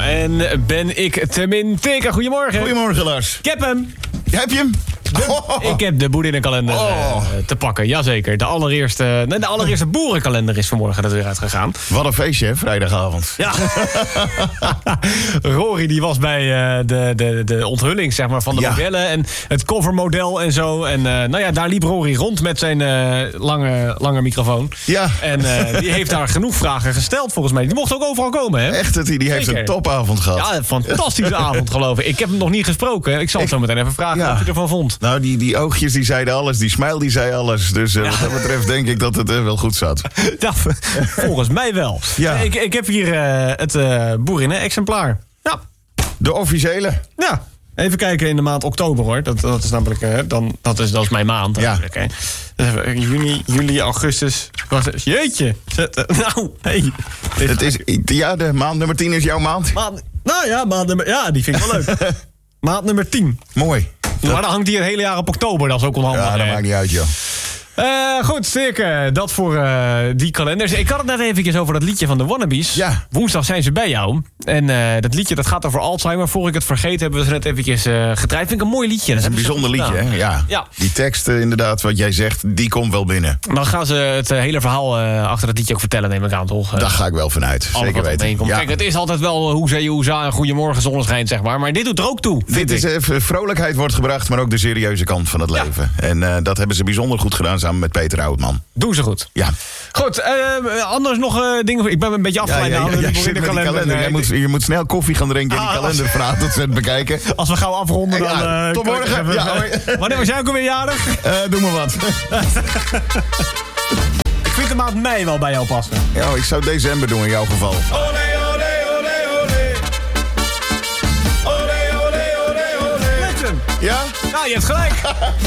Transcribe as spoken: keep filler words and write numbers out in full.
en ben ik Temin Teka. Goedemorgen. Goedemorgen, Lars. Ik heb hem. Heb je hem? De, oh. Ik heb de boerinnenkalender oh. uh, te pakken, jazeker. De allereerste, nee, de allereerste boerenkalender is vanmorgen er weer uitgegaan. Wat een feestje, hè, vrijdagavond. Ja. Rory die was bij uh, de, de, de onthulling zeg maar, van de ja. modellen en het covermodel en zo. En uh, nou ja, daar liep Rory rond met zijn uh, lange, lange microfoon. Ja. En uh, die heeft daar genoeg vragen gesteld volgens mij. Die mocht ook overal komen, hè? Echt, die, die heeft Zeker. een topavond gehad. Ja, een fantastische avond, geloof ik. Ik heb hem nog niet gesproken. Ik zal het ik, zo meteen even vragen ja. wat hij ervan vond. Nou, die, die oogjes die zeiden alles, die smile die zei alles. Dus uh, ja. wat dat betreft denk ik dat het uh, wel goed zat. Ja, volgens mij wel. Ja. Ik, ik heb hier uh, het uh, boerinnen-exemplaar. Ja. De officiële? Ja. Even kijken in de maand oktober, hoor. Dat, dat is namelijk, uh, dan, dat is, dat is mijn maand. Ja. Hè. Juni, juli, augustus. Wacht, jeetje. Nou, hey. Het is, ja, de maand nummer tien is jouw maand. Maand, nou ja, maand nummer, ja, die vind ik wel leuk. Maand nummer tien. Mooi. Maar dan hangt die het hele jaar op oktober. Dat is ook onhandig. Ja, dat maakt niet uit, joh. Uh, goed, zeker. Dat voor uh, die kalenders. Ik had het net eventjes over dat liedje van de Wannabes. Ja. Woensdag zijn ze bij jou. En uh, dat liedje dat gaat over Alzheimer. Voor ik het vergeet hebben we ze net eventjes uh, gedraaid. Vind ik een mooi liedje. Dat is een bijzonder liedje, hè? Ja. ja. Die tekst, uh, inderdaad, wat jij zegt, die komt wel binnen. Dan gaan ze het uh, hele verhaal uh, achter het liedje ook vertellen, neem ik aan, toch? Uh, Daar ga ik wel vanuit. Zeker weten. Ja. Kijk, het is altijd wel hoezee, hoeza en goedemorgen, zonneschijn, zeg maar. Maar dit doet er ook toe. Dit is, uh, vrolijkheid wordt gebracht, maar ook de serieuze kant van het ja. leven. En uh, dat hebben ze bijzonder goed gedaan samen met Peter Oudman. Doen ze goed. Ja. Goed, uh, anders nog uh, dingen. Ik ben een beetje afgeleid. Ja, ja, ja, ja, de kalender. kalender. Nee, je, moet, je moet snel koffie gaan drinken en die kalendervraag tot zet bekijken. Als we gauw afronden, dan... Ja, uh, tot morgen. Ja. Wanneer was jij ook alweer jarig? Uh, doe maar wat. Ik vind de maand mei wel bij jou passen. Ja, ik zou december doen in jouw geval. Olé, olé, olé, olé. Olé, olé, olé, olé. Met hem. Ja? Ja, je hebt gelijk.